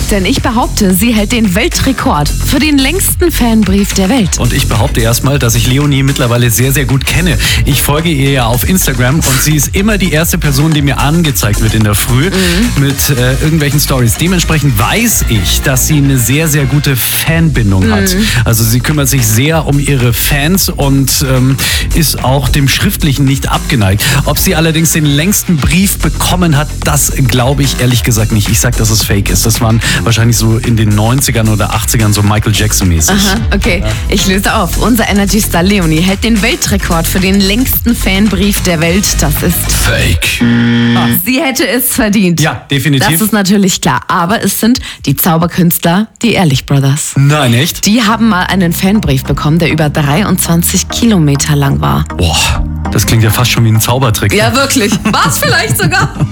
denn ich behaupte, sie hält den Weltrekord für den längsten Fanbrief der Welt. Und ich behaupte erstmal, dass ich Leonie mittlerweile sehr, sehr gut kenne. Ich folge ihr ja auf Instagram und sie ist immer die erste Person, die mir angezeigt wird in der Früh mit irgendwelchen Stories. Dementsprechend weiß ich, dass sie eine sehr, sehr gute Fanbindung hat. Also sie kümmert sich sehr um ihre Fans und ist auch dem Schriftlichen nicht abgeneigt. Ob sie allerdings den längsten Brief bekommen hat, das glaube ich ehrlich gesagt nicht. Ich sag, dass es fake ist. Das waren wahrscheinlich so in den 90ern oder 80ern so Michael Jackson-mäßig. Aha, okay. Ich löse auf. Unser Energy-Star Leonie hält den Weltrekord für den längsten Fanbrief der Welt. Das ist Fake. Sie hätte es verdient. Ja, definitiv. Das ist natürlich klar. Aber es sind die Zauberkünstler, die Ehrlich Brothers. Nein, echt? Die haben mal einen Fanbrief bekommen, der über 23 Kilometer lang war. Boah, das klingt ja fast schon wie ein Zaubertrick. Ja, wirklich. War es vielleicht sogar.